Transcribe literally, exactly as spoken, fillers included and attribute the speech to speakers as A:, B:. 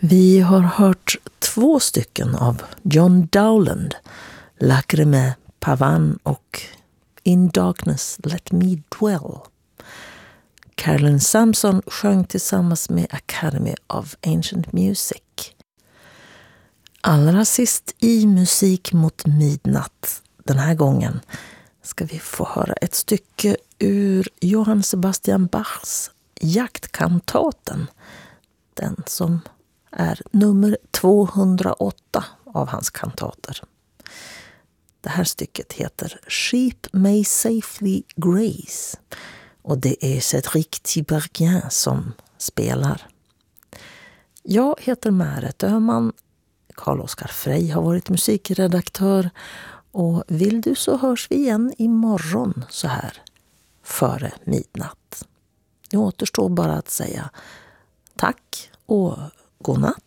A: Vi har hört två stycken av John Dowland, Lacrime Pavan och In Darkness Let Me Dwell. Carolyn Sampson sjöng tillsammans med Academy of Ancient Music. Allra sist i Musik mot midnatt den här gången ska vi få höra ett stycke ur Johann Sebastian Bachs Jaktkantaten, den som är nummer tvåhundraåtta av hans kantater. Det här stycket heter Sheep May Safely Graze och det är Cédric Tiberghien som spelar. Jag heter Märet Öhman. Carl-Oskar Frey har varit musikredaktör och vill du så hörs vi igen imorgon så här före midnatt. Det återstår bara att säga tack och god natt.